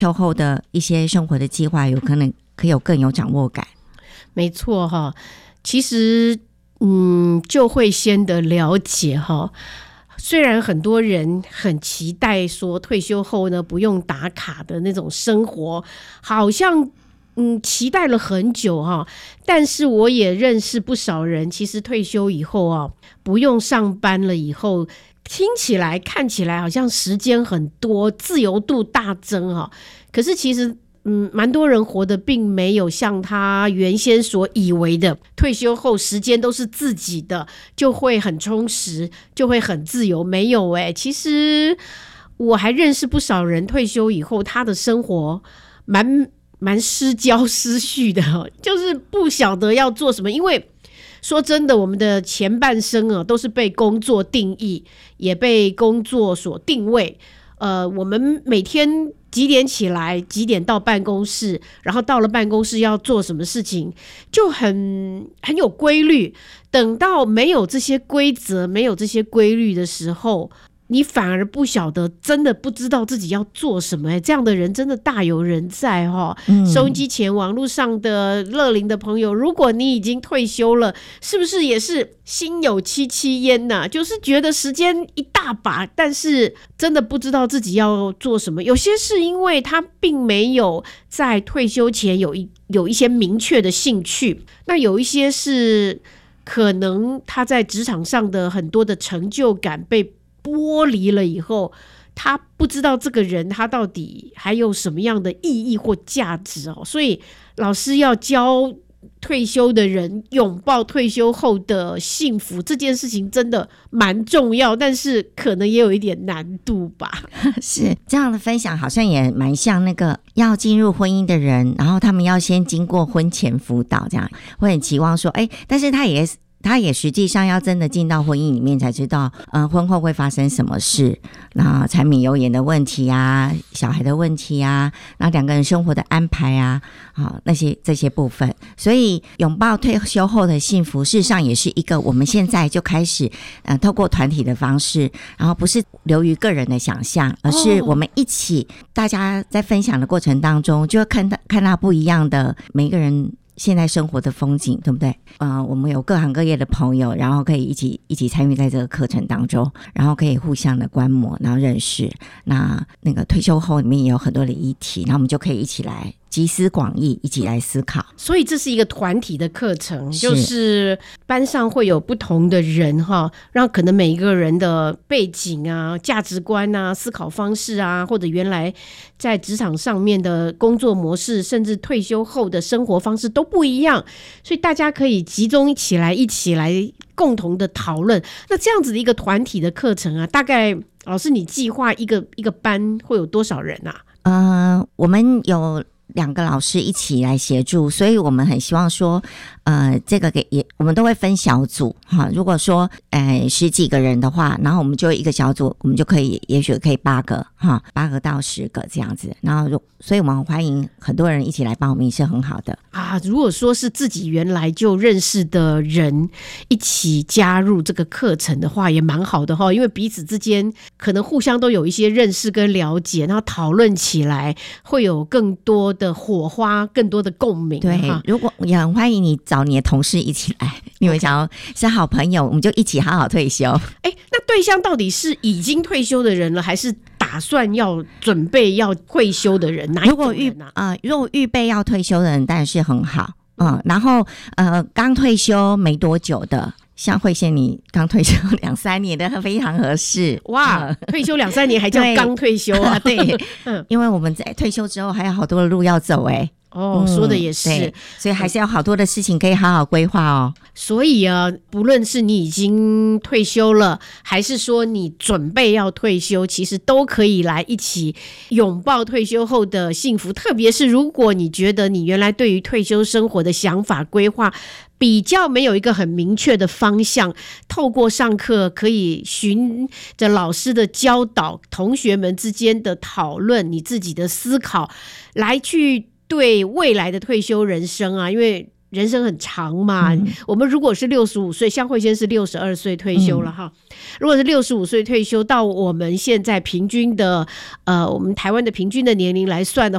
休后的一些生活的计划有可能可以更有掌握感。 没错哈，其实就会先的了解哈。虽然很多人很期待说退休后呢不用打卡的那种生活，好像期待了很久哈，但是我也认识不少人，其实退休以后啊，不用上班了以后，听起来看起来好像时间很多，自由度大增哈，可是其实蛮多人活得并没有像他原先所以为的，退休后时间都是自己的，就会很充实，就会很自由。没有其实我还认识不少人退休以后，他的生活蛮失焦失序的，就是不晓得要做什么。因为说真的，我们的前半生啊，都是被工作定义，也被工作所定位。我们每天几点起来，几点到办公室，然后到了办公室要做什么事情，就很有规律。等到没有这些规则，没有这些规律的时候，你反而不晓得，真的不知道自己要做什么。这样的人真的大有人在收音机前网络上的乐龄的朋友，如果你已经退休了，是不是也是心有戚戚焉呐？就是觉得时间一大把，但是真的不知道自己要做什么。有些是因为他并没有在退休前有一些明确的兴趣，那有一些是可能他在职场上的很多的成就感被剥离了以后，他不知道这个人他到底还有什么样的意义或价值所以老师要教退休的人拥抱退休后的幸福，这件事情真的蛮重要，但是可能也有一点难度吧。 是这样的分享好像也蛮像那个要进入婚姻的人，然后他们要先经过婚前辅导，这样会很期望说但是他也实际上要真的进到婚姻里面才知道婚后会发生什么事，那柴米油盐的问题啊，小孩的问题啊，那两个人生活的安排啊，这些部分。所以拥抱退休后的幸福事实上也是一个我们现在就开始透过团体的方式，然后不是流于个人的想象，而是我们一起大家在分享的过程当中就会看到不一样的每个人现在生活的风景，对不对？我们有各行各业的朋友，然后可以一起参与在这个课程当中，然后可以互相的观摩，然后认识。那个退休后里面也有很多的议题，然后我们就可以一起来集思广益，一起来思考。 所以这是一个团体的课程，就是班上会有不同的人让可能每一个人的背景啊、价值观啊、思考方式啊，或者原来在职场上面的工作模式，甚至退休后的生活方式都不一样，所以大家可以集中起来一起来共同的讨论。那这样子的一个团体的课程啊，大概老师你计划一个班会有多少人啊？ 我们有2个老师一起来协助，所以我们很希望说这个我们都会分小组如果说10几个人的话，然后我们就一个小组，我们就可以也许可以8个到10个这样子，然后所以我们欢迎很多人一起来报名是很好的如果说是自己原来就认识的人一起加入这个课程的话也蛮好的因为彼此之间可能互相都有一些认识跟了解，然后讨论起来会有更多的火花，更多的共鸣。 对，如果也很欢迎你找你的同事一起来，你们想要是好朋友，我们就一起好好退休。 那对象到底是已经退休的人了，还是打算要准备要退休的人？哪一种人如果预备要退休的人当然是很好然后刚退休没多久的，像慧仙你刚退休2-3年的非常合适。 哇，退休2-3年还叫刚退休啊？ 对因为我们在退休之后还有好多的路要走说的也是， 所以还是有好多的事情可以好好规划所以不论是你已经退休了，还是说你准备要退休，其实都可以来一起拥抱退休后的幸福。特别是如果你觉得你原来对于退休生活的想法规划比较没有一个很明确的方向，透过上课可以循着老师的教导，同学们之间的讨论，你自己的思考，来去对未来的退休人生因为人生很长嘛，我们如果是65岁，像慧仙是62岁退休了哈。如果是65岁退休，到我们现在平均的我们台湾的平均的年龄来算的